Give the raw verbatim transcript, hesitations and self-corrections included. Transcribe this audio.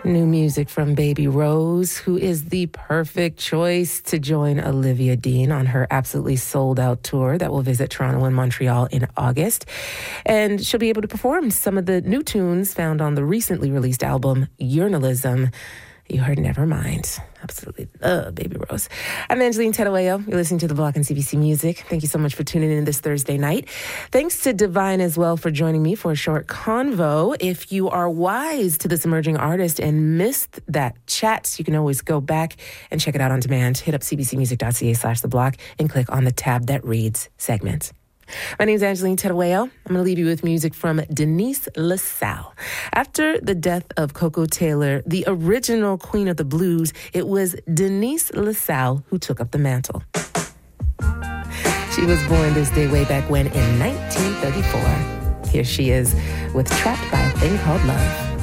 New music from Baby Rose, who is the perfect choice to join Olivia Dean on her absolutely sold-out tour that will visit Toronto and Montreal in August. And she'll be able to perform some of the new tunes found on the recently released album, Journalism. You heard Nevermind. Absolutely love Baby Rose. I'm Angeline Terueo. You're listening to The Block on C B C Music. Thank you so much for tuning in this Thursday night. Thanks to Divine as well for joining me for a short convo. If you are wise to this emerging artist and missed that chat, you can always go back and check it out on demand. Hit up cbcmusic.ca slash The Block and click on the tab that reads segments. My name is Angeline Terueo. I'm going to leave you with music from Denise LaSalle. After the death of Coco Taylor, the original queen of the blues, it was Denise LaSalle who took up the mantle. She was born this day way back when in nineteen thirty-four. Here she is with Trapped by a Thing Called Love.